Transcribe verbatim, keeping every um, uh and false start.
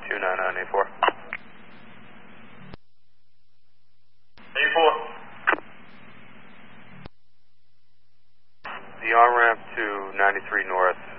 two nine nine eight four. eight four. The on-ramp to ninety-three North.